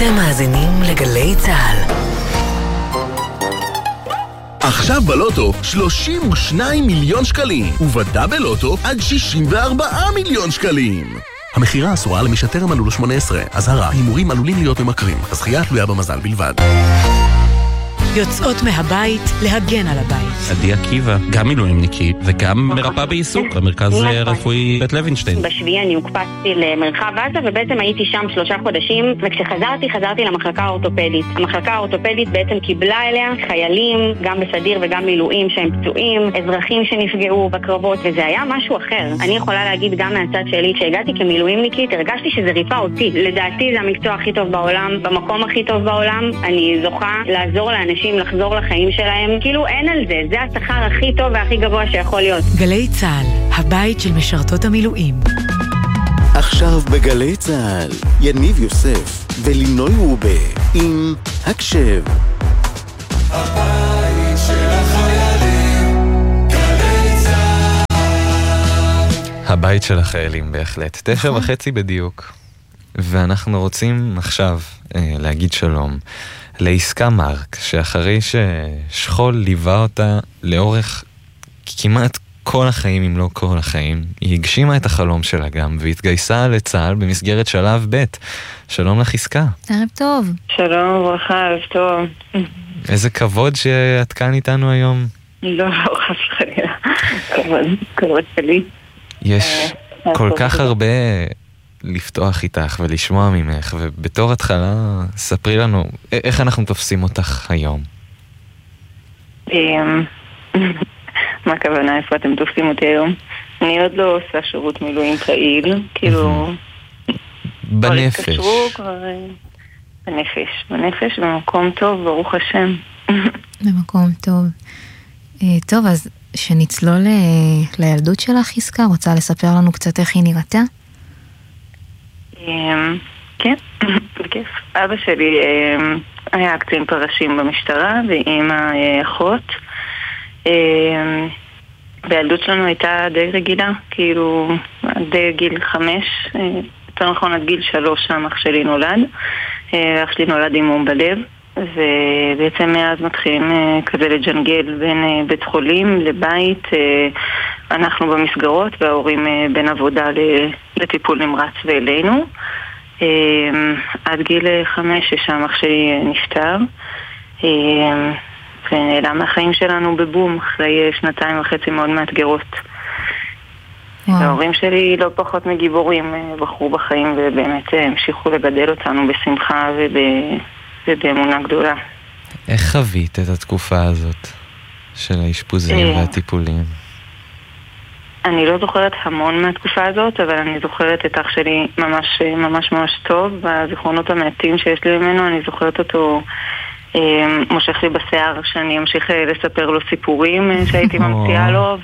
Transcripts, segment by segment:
אתם מאזינים לגלי צהל. עכשיו בלוטו 32 מיליון שקלים, ובדאבל לוטו עד 64 מיליון שקלים. המחירה אסורה למי שטרם מלאו לו 18. אזהרה, הימורים עלולים להיות ממכרים. הזכייה תלויה במזל בלבד. יוצאות מהבית להגן על הבית. עדי עקיבא, גם מילואימניקית וגם מרפאה בעיסוק במרכז הרפואי בית לוינשטיין. בשביעי אני הוקפצתי למרחב עזה ובעצם הייתי שם 3 חודשים, וכשחזרתי למחלקה האורתופדית. המחלקה האורתופדית בעצם קיבלה אליה חיילים, גם בסדיר וגם מילואים שהם פצועים, אזרחים שנפגעו בקרבות, וזה היה משהו אחר. אני יכולה להגיד גם מהצד שלי, כשהגעתי כמילואימניקית, הרגשתי שזה ריפה אותי. לדעתי זה המקצוע הכי טוב בעולם, במקום הכי טוב בעולם. אני זוכה לעזור לאנשים לחזור לחיים שלהם, כאילו אין על זה, זה השכר הכי טוב והכי גבוה שיכול להיות. גלי צהל, הבית של משרתות המילואים. עכשיו בגלי צהל, יניב יוסף ולינוי רובה עם הקשב. הבית של החיילים, גלי צהל. הבית של החיילים בהחלט, 9:30 בדיוק. ואנחנו רוצים עכשיו להגיד שלום לעסקה מרק, שאחרי ששכול ליווה אותה לאורך כמעט כל החיים, אם לא כל החיים, היא הגשימה את החלום שלה גם, והתגייסה לצה"ל במסגרת שלב ב'. שלום לך עסקה. ערב טוב. שלום וברכה, ערב טוב. איזה כבוד שאת כאן איתנו היום. לא, חס וחלילה. כבוד שלי. יש כל כך הרבה לפתוח איתך ולשמוע ממך, ובתור התחלה ספרי לנו איך אנחנו תופסים אותך היום. מה הכוונה, איפה אתם תופסים אותי היום? אני עוד לא עושה שירות מילואים פעיל, כאילו בנפש. בנפש, במקום טוב, ברוך השם. במקום טוב. טוב, אז שנצלול לילדות שלך, עסקה, רוצה לספר לנו קצת איך היא נראתה? כן, בכיף. אבא שלי היה קצין פרשים במשטרה, ואמא אחות. בילדות שלנו הייתה די רגילה, כאילו די גיל 5, יותר נכון עד גיל 3 שם אח שלי נולד. אח שלי נולד עם מום בלב, ובעצם מאז מתחילים כזה לג'נגל בין בית חולים לבית. אנחנו במסגרות וההורים בין עבודה לטיפול נמרץ ואלינו. עד גיל 5 ששם אח שלי נפטר, ונעלם מהחיים שלנו בבום אחרי 2.5 מאוד מאתגרות. ההורים שלי לא פחות מגיבורים, בחרו בחיים ובאמת המשיכו לגדל אותנו בשמחה ובאמונה גדולה. איך חווית את התקופה הזאת של האשפוזים והטיפולים? אני לא זוכרת המון מהתקופה הזאת, אבל אני זוכרת את אח שלי ממש טוב, והזיכרונות המעטים שיש לי ממנו, אני זוכרת אותו מושך לי בשיער, שאני אמשיך לספר לו סיפורים שהייתי ממציאה לו,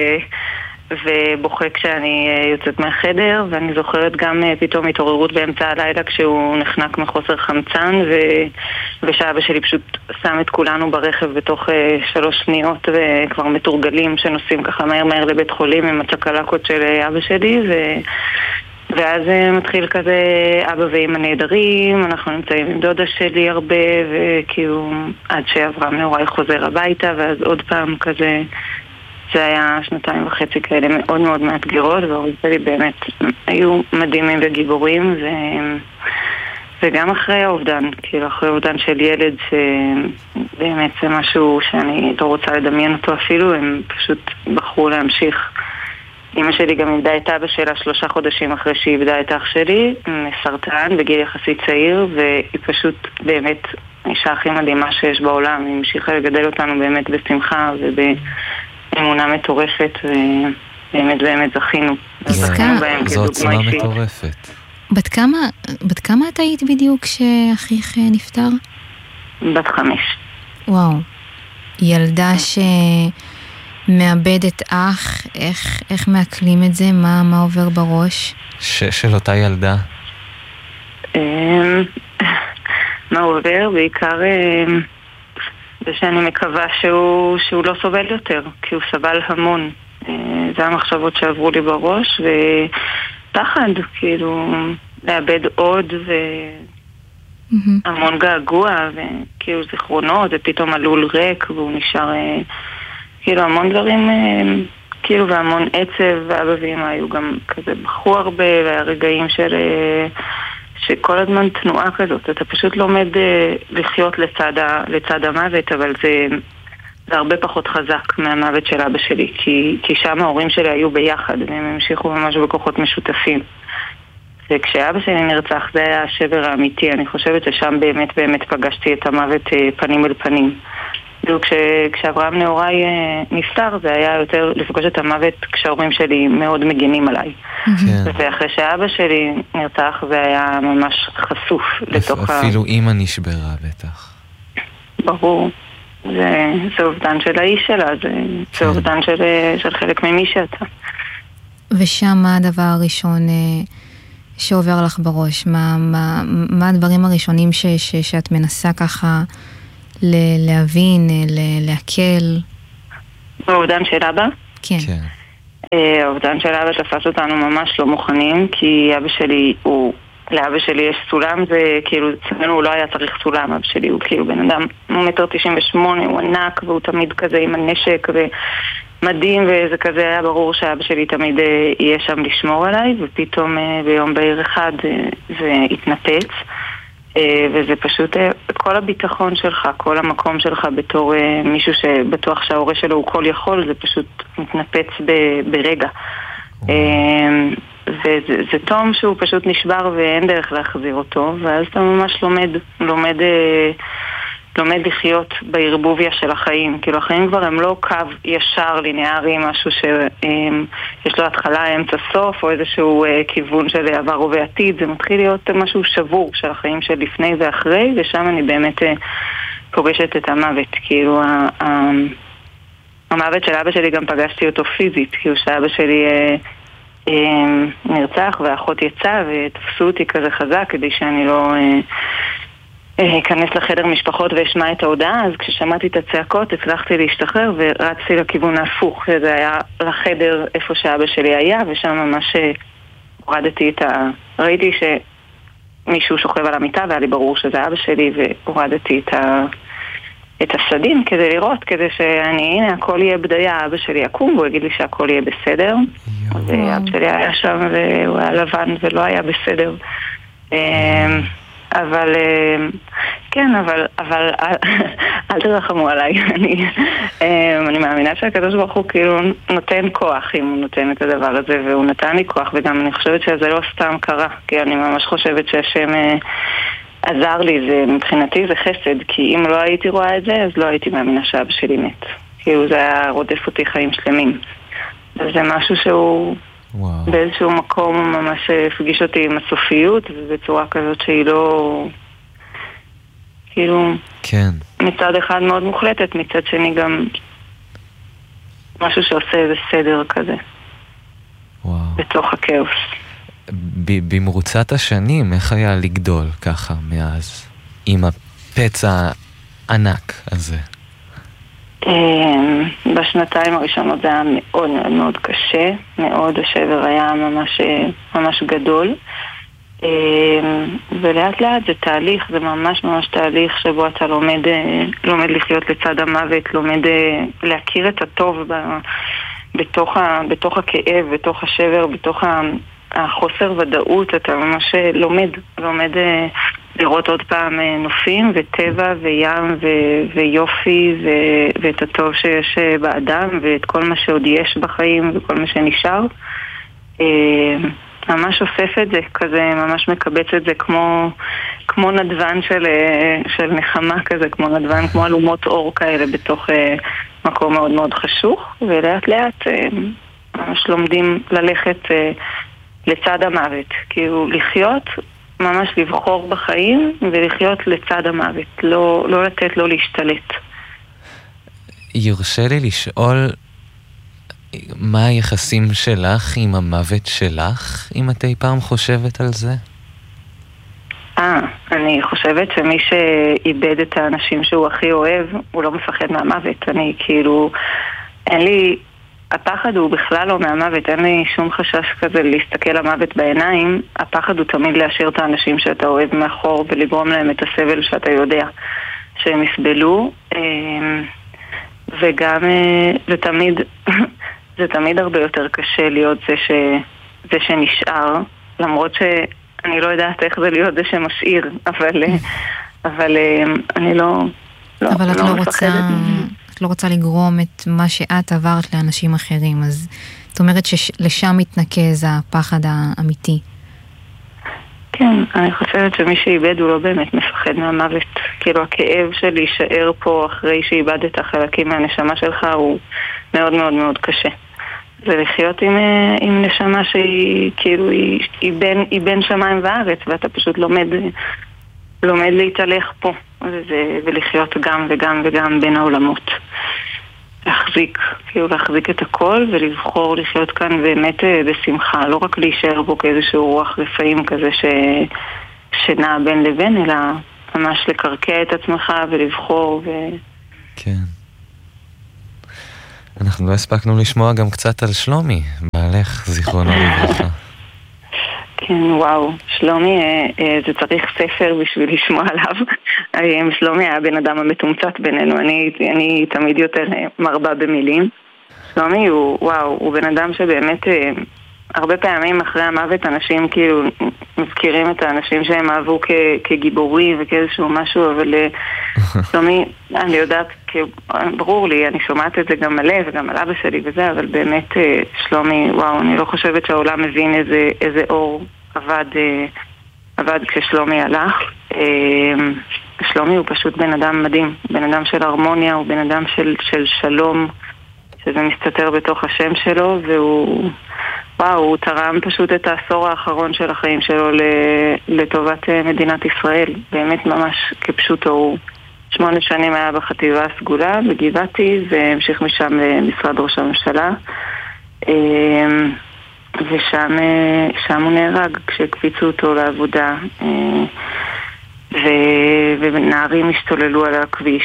ובוכה כשאני יוצאת מהחדר. ואני זוכרת גם פתאום התעוררות באמצע הלילה כשהוא נחנק מחוסר חמצן, ושאבא שלי פשוט שם את כולנו ברכב בתוך 3 שניות, וכבר מתורגלים שנוסעים ככה מהר לבית חולים עם הצ'קלקות של אבא שלי, ואז מתחיל כזה אבא ואמא נהדרים, אנחנו נמצאים עם דודה שלי הרבה, וכאילו עד שאברהם נאורי חוזר הביתה, ואז עוד פעם כזה. זה היה 2.5 כאלה מאוד מאוד מאתגרות, וההורים שלי באמת היו מדהימים וגיבורים, וגם אחרי האובדן, כאילו אחרי האובדן של ילד, שבאמת זה משהו שאני לא רוצה לדמיין אותו אפילו, הם פשוט בחרו להמשיך. אמא שלי גם איבדה את אבא שלה 3 חודשים אחרי שהיא איבדה את אח שלי, מסרטן בגיל יחסית צעיר, והיא פשוט באמת אישה הכי מדהימה שיש בעולם. היא המשיכה לגדל אותנו באמת בשמחה אמונה מטורפת, ובאמת זכינו. זו עוצמה מטורפת. בת כמה את היית בדיוק שאחיך נפטר? בת 5. וואו. ילדה שמאבדת אח, איך מעכלים את זה? מה עובר בראש? של אותה ילדה? מה עובר? בעיקר ושאני מקווה שהוא לא סובל יותר, כי הוא סבל המון. זה המחשבות שעברו לי בראש, ופחד, כאילו, לאבד עוד, המון געגוע, וכאילו זיכרונות, ופתאום הלול ריק, והוא נשאר, כאילו המון דברים, כאילו והמון עצב, ואבא ואמא היו גם כזה בחו הרבה, והרגעים שכל הזמן תנועה כזאת, אתה פשוט לומד לחיות לצד המוות, אבל זה הרבה פחות חזק מהמוות של אבא שלי, כי שם ההורים שלי היו ביחד, והם המשיכו ממש בכוחות משותפים. וכשאבא שלי נרצח זה היה השבר האמיתי, אני חושבת ששם באמת פגשתי את המוות פנים אל פנים. כשאברהם נאורי נפטר זה היה יותר לפגוש את המוות כשההורים שלי מאוד מגנים עליי. ואחרי שאבא שלי נרצח זה היה ממש חשוף לתוך אפילו אמא נשברה בטח. ברור. זה אובדן של האיש שלה, זה אובדן של חלק ממי שאתה. ושם מה הדבר הראשון שעובר לך בראש? מה הדברים הראשונים שאת מנסה ככה להבין, להקל? האובדן של אבא? כן. האובדן של אבא תפס אותנו ממש לא מוכנים, כי אבא שלי לאבא שלי יש סולם, זה כאילו, אצלנו הוא לא היה צריך סולם, אבא שלי הוא כאילו בן אדם, הוא 1.98 מטר, הוא ענק, והוא תמיד כזה עם הנשק ומדהים, וזה כזה היה ברור שאבא שלי תמיד יהיה שם לשמור עליי, ופתאום ביום בהיר אחד זה התנפץ, וזה פשוט, כל הביטחון שלך, כל המקום שלך בתור מישהו שבטוח שההורה שלו הוא כל יכול, זה פשוט מתנפץ ברגע. וזה תום שהוא פשוט נשבר ואין דרך להחזיר אותו, ואז אתה ממש לומד לחיות בערבוביה של החיים. כאילו החיים כבר הם לא קו ישר ליניארי, משהו שיש לו התחלה, אמצע, סוף, או איזשהו כיוון של עבר ובעתיד. זה מתחיל להיות משהו שבור של החיים של לפני ואחרי, ושם אני באמת פוגשת את המוות. כאילו המוות של אבא שלי גם פגשתי אותו פיזית, כאילו שאבא שלי נרצח והאחות יצאה ותפסו אותי כזה חזק כדי שאני לא אכנס לחדר משפחות ואשמע את ההודעה. אז כששמעתי את הצעקות הצלחתי להשתחרר ורצתי לכיוון ההפוך, זה היה לחדר איפה שאבא שלי היה, ושם ממש הורדתי ראיתי שמישהו שוכב על המיטה והיה לי ברור שזה אבא שלי, והורדתי את הסדים כדי לראות, כדי הנה הכל יהיה בדיה, אבא שלי יקום והוא יגיד לי שהכל יהיה בסדר. ואבא שלי היה שם והוא היה לבן ולא היה בסדר. אבל כן, אבל אל תרחמו עליי. אני מאמינה שהקדוש ברוך הוא כאילו נותן כוח אם הוא נותן את הדבר הזה, והוא נתן לי כוח, וגם אני חושבת שזה לא סתם קרה, כי אני ממש חושבת שהשם עזר לי, מבחינתי זה חסד, כי אם לא הייתי רואה את זה, אז לא הייתי מאמינה שאבא שלי מת. כאילו זה היה רודף אותי חיים שלמים. וזה משהו שהוא באיזשהו מקום ממש הפגיש אותי עם הסופיות, ובצורה כזאת שהיא לא, כאילו, כן. מצד אחד מאוד מוחלטת, מצד שני גם משהו שעושה איזה סדר כזה. בתוך הכאוס. במרוצת השנים, איך היה לגדול ככה מאז, עם הפצע ענק הזה? בשנתיים הראשונות זה היה מאוד מאוד מאוד קשה, מאוד, השבר היה ממש גדול, ולאט לאט זה תהליך, זה ממש תהליך שבו אתה לומד לחיות לצד המוות, לומד להכיר את הטוב בתוך הכאב, בתוך השבר, בתוך החוסר ודאות. אתה ממש לומד לראות עוד פעם נופים וטבע וים ויופי ואת הטוב שיש באדם ואת כל מה שעוד יש בחיים וכל מה שנשאר. ממש אוסף את זה כזה, ממש מקבץ את זה כמו נדוון של נחמה כזה, כמו נדוון, כמו אלומות אור כאלה בתוך מקום מאוד מאוד חשוך, ולאט לאט ממש לומדים ללכת לצד המוות, כאילו לחיות, ממש לבחור בחיים ולחיות לצד המוות, לא לתת לו להשתלט. יורשה לי לשאול מה היחסים שלך עם המוות שלך, אם את אי פעם חושבת על זה? אני חושבת שמי שאיבד את האנשים שהוא הכי אוהב, הוא לא מפחד מהמוות. אני כאילו, אין הפחד הוא בכלל לא מהמוות, אין לי שום חשש כזה להסתכל למוות בעיניים. הפחד הוא תמיד להשאיר את האנשים שאתה אוהב מאחור ולגרום להם את הסבל שאתה יודע שהם יסבלו. וגם זה תמיד הרבה יותר קשה להיות זה שנשאר, למרות שאני לא יודעת איך זה להיות זה שמשאיר, אבל אני לא אבל את מפחדת. את לא רוצה לגרום את מה שאת עברת לאנשים אחרים, אז את אומרת שלשם מתנקז הפחד האמיתי. כן, אני חושבת שמי שאיבד הוא לא באמת מפחד מהמוות. כאילו הכאב של להישאר פה אחרי שאיבדת חלקים מהנשמה שלך הוא מאוד מאוד מאוד קשה. זה לחיות עם נשמה שהיא כאילו היא בין שמיים וארץ, ואתה פשוט לומד להתהלך פה ולחיות גם וגם וגם בין העולמות. להחזיק את הכל ולבחור לחיות כאן באמת בשמחה, לא רק להישאר בו כאיזשהו רוח רפאים כזה שנע בין לבין, אלא ממש לקרקע את עצמך ולבחור כן. אנחנו לא הספקנו לשמוע גם קצת על שלומי, בעלך, זיכרונו לברכה. כן, וואו, שלומי, זה צריך ספר בשביל לשמוע עליו. שלומי היה בן אדם המתומצת בינינו, אני תמיד יותר מרבה במילים. שלומי הוא בן אדם שבאמת הרבה פעמים אחרי המוות אנשים כאילו מזכירים את האנשים שהם אהבו כגיבורים וכאיזשהו משהו, אבל שלומי, אני יודעת, ברור לי, אני שומעת את זה גם מלא וגם על אבא שלי וזה, אבל באמת שלומי, וואו, אני לא חושבת שהעולם מבין איזה אור עבד כששלומי הלך. שלומי הוא פשוט בן אדם מדהים, בן אדם של הרמוניה, הוא בן אדם של שלום, שזה מסתתר בתוך השם שלו, הוא תרם פשוט את העשור האחרון של החיים שלו לטובת מדינת ישראל. באמת ממש כפשוטו, הוא 8 שנים היה בחטיבה הסגולה בגבעתי, והמשיך משם למשרד ראש הממשלה, ושם הוא נהרג כשהקפיצו אותו לעבודה, ונערים השתוללו על הכביש,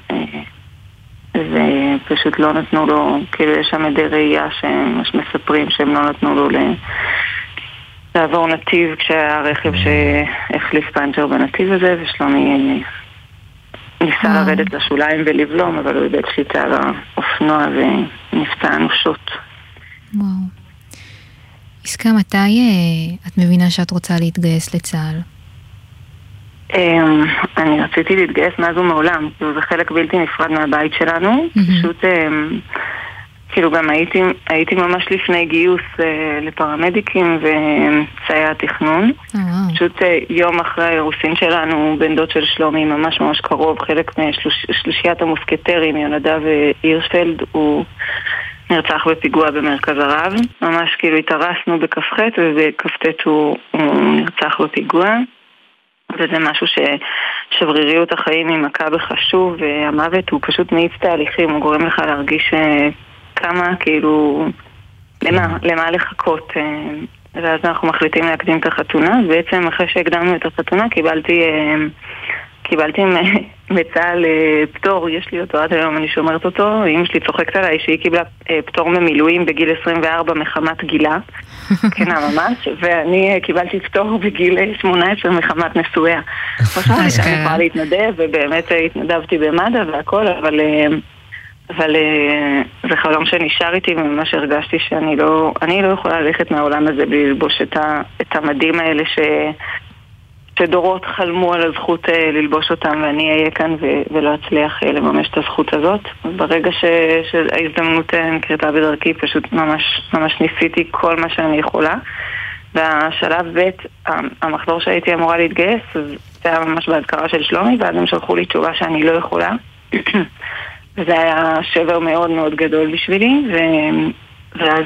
ופשוט לא נתנו לו, כאילו יש שם עדי ראייה שמש מספרים שהם לא נתנו לו לעבור נתיב כשהיה רכב שהחליף פנצ'ר בנתיב הזה, ושלומי ניסה לרדת לשוליים ולבלום, אבל הוא איבד שליטה על האופנוע ונפצע אנושות. וואו. יסכה, מתי את מבינה שאת רוצה להתגייס לצה"ל? אני רציתי להתגייס מאז ומעולם, זה חלק בלתי נפרד מהבית שלנו, פשוט כאילו גם הייתי ממש לפני גיוס לפרמדיקים וסייע תכנון. פשוט יום אחרי האירוסין שלנו, בן דוד של שלומי ממש ממש קרוב, חלק משלושיית המוסקטרים, יונדב ואירשפלד, הוא נרצח בפיגוע במרכז הרב. ממש כאילו התארסנו בכ"ח ובכ"ט הוא נרצח בפיגוע. וזה משהו ששבריריות החיים היא מכה בחשוב, והמוות הוא פשוט מאיץ תהליכים, הוא גורם לך להרגיש כמה, כאילו, למה לחכות. ואז אנחנו מחליטים להקדים את החתונה, ובעצם אחרי שהקדמנו את החתונה קיבלתי מצה"ל פטור, יש לי אותו עד היום, אני שומרת אותו, אמא שלי צוחקת עליי שהיא קיבלה פטור ממילואים בגיל 24 מחמת גילה, כן, ממש, ואני קיבלתי פטור בגיל 18 מחמת נשואיה. חשבתי שאני יכולה להתנדב, ובאמת התנדבתי במד"א והכל, אבל זה חלום שנשאר איתי, וממש הרגשתי שאני לא יכולה ללכת מהעולם הזה בלי ללבוש את המדים האלה שדורות חלמו על הזכות ללבוש אותם, ואני אהיה כאן ולא אצליח לממש את הזכות הזאת. ברגע שההזדמנות נקרתה בדרכי, פשוט ממש ניסיתי כל מה שאני יכולה. והשלב ב', המחזור שהייתי אמורה להתגייס, אז זה היה ממש בהזכרה של שלומי, ואז הם שלחו לי תשובה שאני לא יכולה. וזה היה שבר מאוד מאוד גדול בשבילי, ואז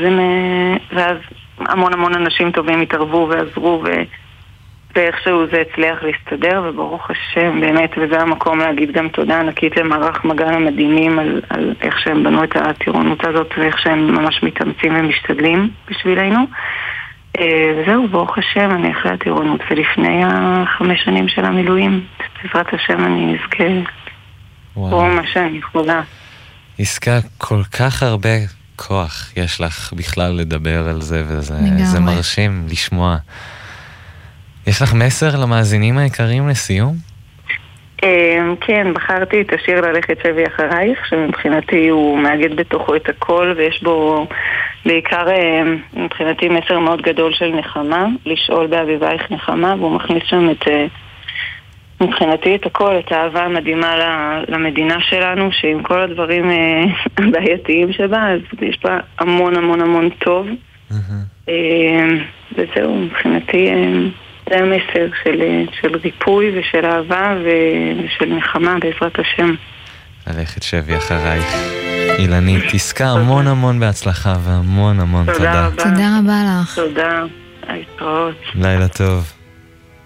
המון אנשים טובים התערבו ועזרו, ואיכשהו זה הצליח להסתדר, וברוך השם, באמת, וזה המקום להגיד גם תודה ענקית למערך מגן המדהימים על איך שהם בנו את הטירונות הזאת, ואיך שהם ממש מתאמצים ומשתדלים בשבילנו. וזהו, ברוך השם, אני אחרי הטירונות, ולפני 5 שנים של המילואים, בעזרת השם אני נזכה. וואו, מה שאני יכולה. עסקה, כל כך הרבה כוח יש לך בכלל לדבר על זה, וזה מרשים לשמוע. יש לך מסר למאזינים היקרים לסיום? כן, בחרתי את השיר ללכת שבי אחרייך, שמבחינתי הוא מאגד בתוכו את הכל, ויש בו בעיקר מבחינתי מסר מאוד גדול של נחמה, לשאול באביבייך נחמה, והוא מכניס שם מבחינתי את הכל, את האהבה המדהימה למדינה שלנו, שעם כל הדברים הבעייתיים שבה, אז יש בה המון המון המון טוב. וזהו, מבחינתי זה המסר של ריפוי ושל אהבה ושל נחמה בעזרת השם. ללכת שבי אחרייך. אילנית, תזכה המון המון בהצלחה והמון המון תודה. תודה רבה לך. תודה, להתראות. לילה טוב.